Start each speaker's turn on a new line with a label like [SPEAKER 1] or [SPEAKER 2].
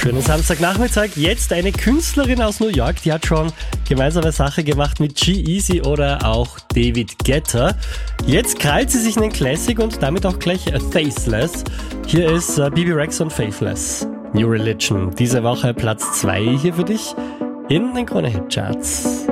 [SPEAKER 1] Schönen Samstagnachmittag. Jetzt eine Künstlerin aus New York, die hat schon gemeinsame Sache gemacht mit G-Eazy oder auch David Guetta. Jetzt krallt sie sich einen Classic und damit auch gleich Faithless. Hier ist Bebe Rexha und Faithless. New Religion. Diese Woche Platz 2 hier für dich in den Krone-Hit-Charts.